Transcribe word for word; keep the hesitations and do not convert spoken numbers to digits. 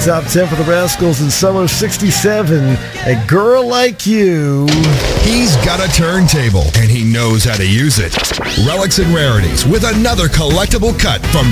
Top ten for the Rascals in summer sixty-seven. A Girl Like You. He's got a turntable, and he knows how to use it. Relics and Rarities with another collectible cut from